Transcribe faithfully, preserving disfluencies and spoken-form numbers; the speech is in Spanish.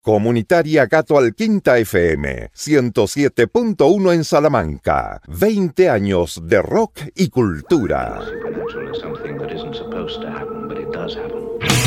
Comunitaria Gato Alquinta F M, ciento siete punto uno en Salamanca. veinte años de rock y cultura.